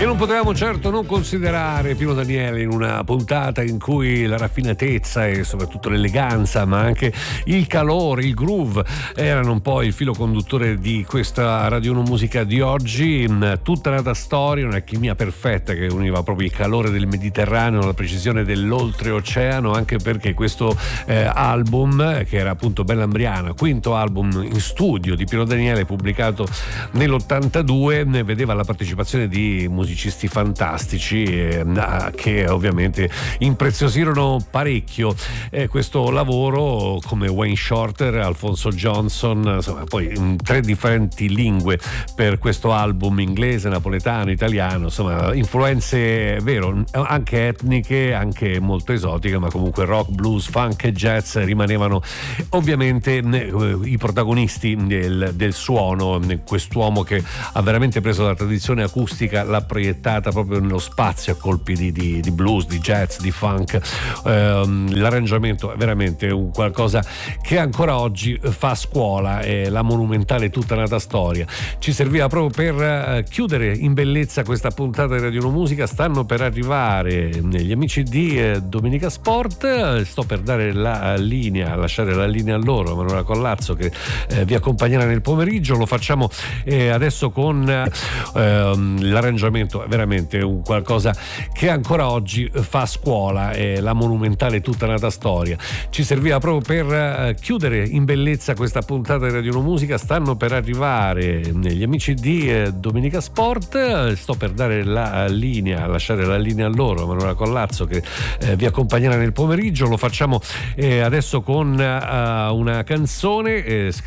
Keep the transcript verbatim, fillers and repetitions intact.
E non potevamo certo non considerare Pino Daniele in una puntata in cui la raffinatezza e soprattutto l'eleganza, ma anche il calore, il groove erano un po' il filo conduttore di questa Radio uno Musica di oggi. Tutta nata storia, un'alchimia perfetta che univa proprio il calore del Mediterraneo alla precisione dell'oltreoceano, anche perché questo eh, album, che era appunto Bellambriana, quinto album in studio di Pino Daniele pubblicato nell'ottantadue, vedeva la partecipazione di musicisti fantastici eh, che ovviamente impreziosirono parecchio eh, questo lavoro, come Wayne Shorter, Alfonso Johnson, insomma, poi in tre differenti lingue per questo album: inglese, napoletano, italiano, insomma influenze vero anche etniche, anche molto esotiche, ma comunque rock, blues, funk e jazz rimanevano ovviamente eh, i protagonisti del, del suono. Quest'uomo che ha veramente preso la tradizione acustica, l'ha proiettata proprio nello spazio a colpi di, di, di blues, di jazz, di funk. Ehm, l'arrangiamento è veramente un qualcosa che ancora oggi fa scuola, è la monumentale Tutta nata storia. Ci serviva proprio per chiudere in bellezza questa puntata di Radio uno Musica. Stanno per arrivare gli amici di eh, Domenica Sport, sto per dare la linea, lasciare la linea a loro, Manuela Collazzo, che eh, vi accompagnerà nel pomeriggio. Lo facciamo eh, adesso con eh, l'arrangiamento è veramente un qualcosa che ancora oggi fa scuola, è la monumentale Tutta nata storia. Ci serviva proprio per chiudere in bellezza questa puntata di Radio uno Musica. Stanno per arrivare gli amici di eh, Domenica Sport, sto per dare la linea, lasciare la linea a loro, Manuela Collazzo, che eh, vi accompagnerà nel pomeriggio. Lo facciamo eh, adesso con uh, una canzone eh,